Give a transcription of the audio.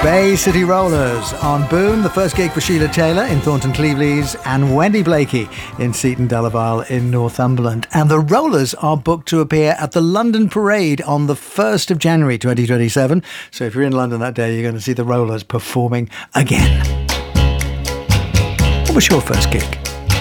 Bay City Rollers on Boom, the first gig for Sheila Taylor in Thornton Cleveleys and Wendy Blakey in Seaton Delaval in Northumberland. And the Rollers are booked to appear at the London Parade on the 1st of January 2027. So if you're in London that day, you're going to see the Rollers performing again. What was your first gig?